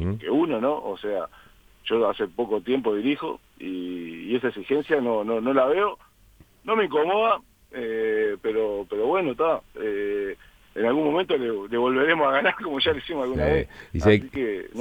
que uno, ¿no? O sea, yo hace poco tiempo dirijo y esa exigencia no la veo, no me incomoda, pero bueno, está. En algún momento le volveremos a ganar como ya lo hicimos alguna vez. Sí. Y Así sé, que